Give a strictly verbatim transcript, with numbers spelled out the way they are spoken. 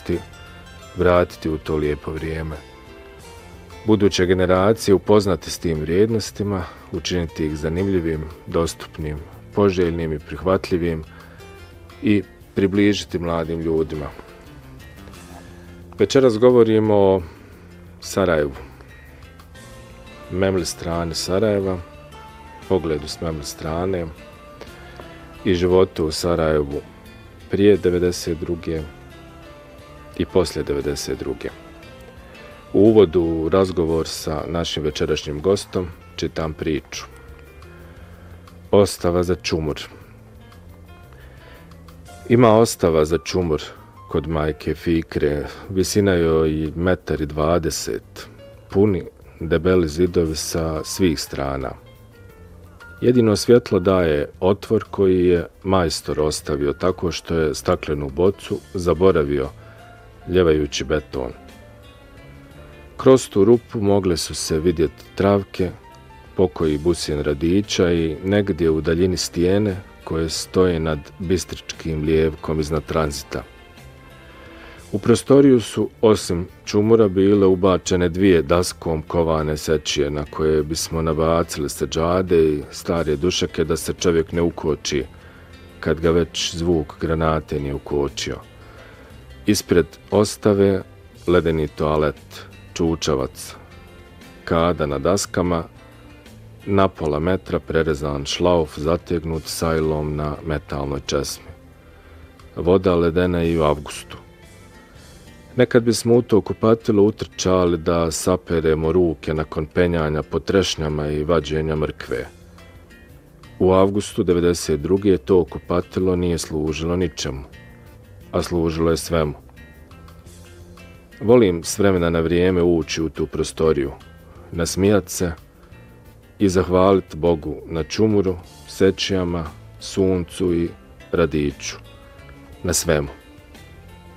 prošlosti vratiti u to lijepo vrijeme. Buduće generacije upoznati s tim vrijednostima, učiniti ih zanimljivim, dostupnim, poželjnim i prihvatljivim i približiti mladim ljudima. Večeras govorimo o Sarajevu, memli strane Sarajeva, pogledu s memli strane i životu u Sarajevu prije devedeset druge i poslije devedeset druge. U uvodu u razgovor sa našim večerašnjim gostom čitam priču. Ostava za čumur. Ima ostava za čumur kod majke Fikre, visina joj metar i dvadeset, puni debeli zidovi sa svih strana. Jedino svjetlo daje otvor koji je majstor ostavio tako što je staklenu bocu zaboravio ljevajući beton. Kroz tu rupu mogle su se vidjeti travke, pokoji busin radića i negdje u daljini stijene koje stoje nad bistričkim lijevkom iznad tranzita. U prostoriju su, osim čumura, bile ubačene dvije daskom kovane sečije na koje bismo nabacili seđade i stare dušeke da se čovjek ne ukoči kad ga već zvuk granate nije ukočio. Ispred ostave ledeni toalet, čučavac, kada na daskama, na pola metra prerezan šlauf zategnut sajlom na metalnoj česmi. Voda ledena i u avgustu. Nekad bismo u to kupatilo utrčali da saperemo ruke nakon penjanja po trešnjama i vađenja mrkve. U avgustu devedeset druge to kupatilo nije služilo ničemu, a služilo je svemu. Volim s vremena na vrijeme ući u tu prostoriju, nasmijat se i zahvaliti Bogu na čumuru, sečijama, suncu i radiću, na svemu.